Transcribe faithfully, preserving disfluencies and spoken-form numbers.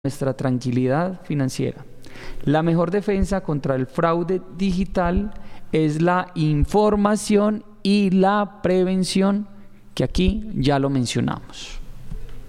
nuestra tranquilidad financiera. La mejor defensa contra el fraude digital es la información y la prevención, que aquí ya lo mencionamos.